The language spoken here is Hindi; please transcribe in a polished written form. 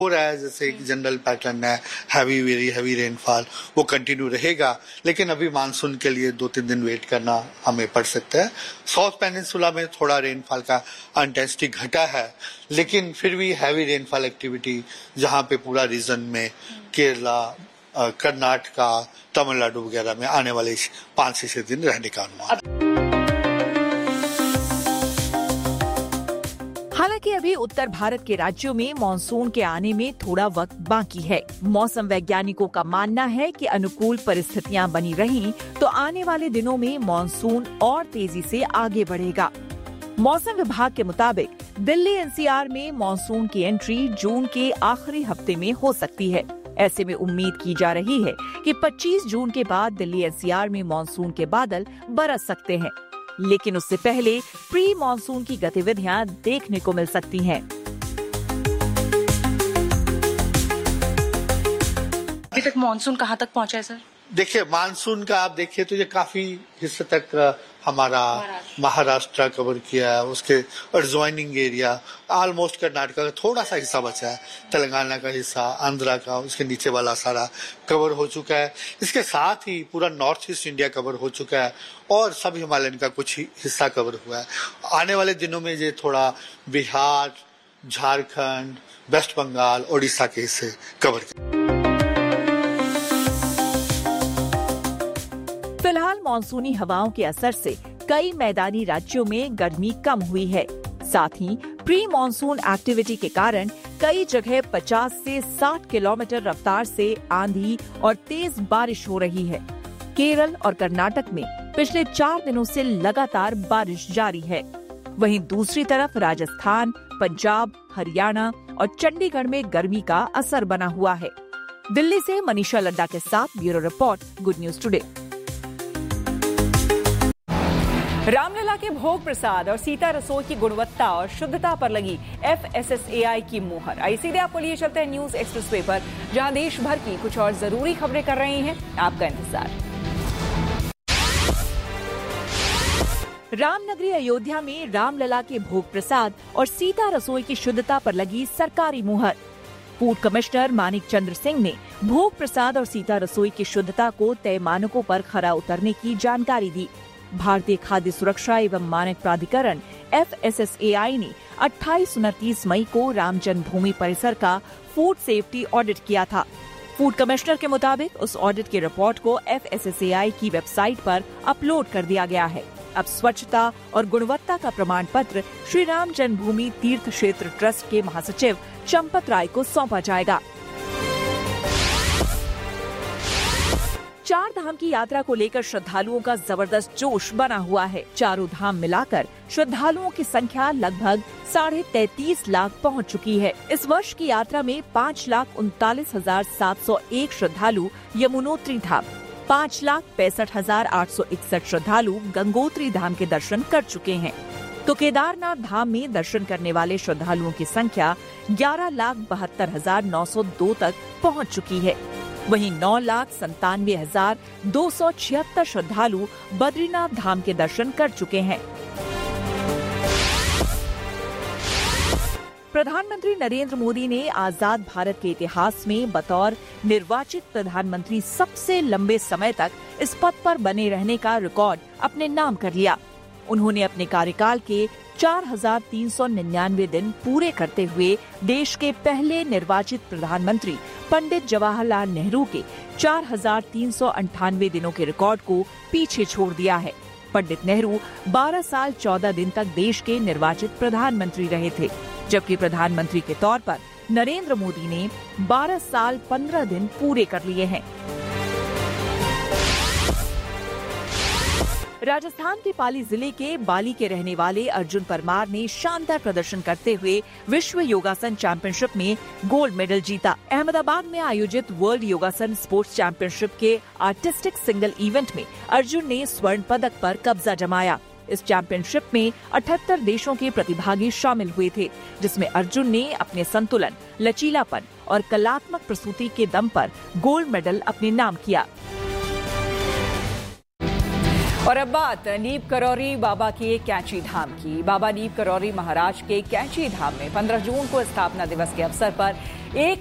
हो रहा है, जैसे एक जनरल पैटर्न है, वेरी हैवी रेनफॉल वो कंटिन्यू रहेगा, लेकिन अभी मानसून के लिए 2-3 दिन वेट करना हमें पड़ सकता है। साउथ पेनिनसुला में थोड़ा रेनफॉल का इंटेंसिटी घटा है, लेकिन फिर भी हैवी रेनफॉल एक्टिविटी जहां पे पूरा रीजन में केरला, कर्नाटका, तमिलनाडु वगैरह में आने वाले 5 से 6 दिन रहने का अनुमान। हालांकि अभी उत्तर भारत के राज्यों में मानसून के आने में थोड़ा वक्त बाकी है। मौसम वैज्ञानिकों का मानना है कि अनुकूल परिस्थितियां बनी रहीं तो आने वाले दिनों में मानसून और तेजी से आगे बढ़ेगा। मौसम विभाग के मुताबिक दिल्ली एनसीआर में मानसून की एंट्री जून के आखिरी हफ्ते में हो सकती है। ऐसे में उम्मीद की जा रही है कि 25 जून के बाद दिल्ली एनसीआर में मानसून के बादल बरस सकते हैं, लेकिन उससे पहले प्री मानसून की गतिविधियां देखने को मिल सकती हैं। अभी तक मानसून कहाँ तक पहुँचा है सर? देखिए, मानसून का आप देखिए तो ये काफी हिस्से तक हमारा महाराष्ट्र कवर किया है, उसके एडजॉइनिंग एरिया ऑलमोस्ट कर्नाटका का थोड़ा सा हिस्सा बचा है, तेलंगाना का हिस्सा, आंध्रा का, उसके नीचे वाला सारा कवर हो चुका है। इसके साथ ही पूरा नॉर्थ ईस्ट इंडिया कवर हो चुका है और सब हिमालयन का कुछ ही हिस्सा कवर हुआ है। आने वाले दिनों में ये थोड़ा बिहार, झारखंड, वेस्ट बंगाल, ओडिशा के हिस्से कवर करें। फिलहाल मानसूनी हवाओं के असर से कई मैदानी राज्यों में गर्मी कम हुई है। साथ ही प्री मानसून एक्टिविटी के कारण कई जगह 50 से 60 किलोमीटर रफ्तार से आंधी और तेज बारिश हो रही है। केरल और कर्नाटक में पिछले 4 दिनों से लगातार बारिश जारी है। वहीं दूसरी तरफ राजस्थान, पंजाब, हरियाणा और चंडीगढ़ में गर्मी का असर बना हुआ है। दिल्ली से मनीषा लड्डा के साथ bureau report, good news today. Ramlala के भोग प्रसाद और सीता रसोई की गुणवत्ता और शुद्धता पर लगी FSSAI की मुहर। आइए सीधे आपको लिए चलते हैं न्यूज एक्सप्रेसवे पर, जहां देश भर की कुछ और जरूरी खबरें कर रही हैं आपका इंतजार। रामनगरी अयोध्या में रामलला के भोग प्रसाद और सीता रसोई की शुद्धता पर लगी सरकारी मुहर। फूड कमिश्नर मानिक चंद्र सिंह ने भोग प्रसाद और सीता रसोई की शुद्धता को तय मानकों पर खरा उतरने की जानकारी दी। भारतीय खाद्य सुरक्षा एवं मानक प्राधिकरण FSSAI ने 28-29 मई को राम जन्मभूमि परिसर का फूड सेफ्टी ऑडिट किया था। फूड कमिश्नर के मुताबिक उस ऑडिट की रिपोर्ट को FSSAI की वेबसाइट पर अपलोड कर दिया गया है। अब स्वच्छता और गुणवत्ता का प्रमाण पत्र श्री राम जन्मभूमि तीर्थ क्षेत्र ट्रस्ट के महासचिव चंपत राय को सौंपा जाएगा। 4 धाम की यात्रा को लेकर श्रद्धालुओं का जबरदस्त जोश बना हुआ है। चारों धाम मिलाकर श्रद्धालुओं की संख्या लगभग 33.5 लाख पहुंच चुकी है। इस वर्ष की यात्रा में 5,39,701 श्रद्धालु यमुनोत्री धाम, 5,65,861 श्रद्धालु गंगोत्री धाम के दर्शन कर चुके हैं। तो केदारनाथ धाम में दर्शन करने वाले श्रद्धालुओं की संख्या 11,72,902 तक पहुंच चुकी है। वहीं 9,97,276 श्रद्धालु बद्रीनाथ धाम के दर्शन कर चुके हैं। प्रधानमंत्री नरेंद्र मोदी ने आजाद भारत के इतिहास में बतौर निर्वाचित प्रधानमंत्री सबसे लंबे समय तक इस पद पर बने रहने का रिकॉर्ड अपने नाम कर लिया। उन्होंने अपने कार्यकाल के 4,399 दिन पूरे करते हुए देश के पहले निर्वाचित प्रधानमंत्री पंडित जवाहरलाल नेहरू के 4,398 दिनों के रिकॉर्ड को पीछे छोड़ दिया है। पंडित नेहरू 12 साल 14 दिन तक देश के निर्वाचित प्रधानमंत्री रहे थे, जबकि प्रधानमंत्री के तौर पर नरेंद्र मोदी ने 12 साल 15 दिन पूरे कर लिए हैं। राजस्थान के पाली जिले के बाली के रहने वाले अर्जुन परमार ने शानदार प्रदर्शन करते हुए विश्व योगासन चैंपियनशिप में गोल्ड मेडल जीता। अहमदाबाद में आयोजित वर्ल्ड योगासन स्पोर्ट्स चैंपियनशिप के आर्टिस्टिक सिंगल इवेंट में अर्जुन ने स्वर्ण पदक पर कब्जा जमाया। इस चैंपियनशिप में 78 देशों के प्रतिभागी शामिल हुए थे, जिसमें अर्जुन ने अपने संतुलन, लचीलापन और कलात्मक प्रस्तुति के दम पर गोल्ड मेडल अपने नाम किया। और अब बात नीब करौरी बाबा के कैंची धाम की। बाबा नीब करौरी महाराज के कैंची धाम में 15 जून को स्थापना दिवस के अवसर पर एक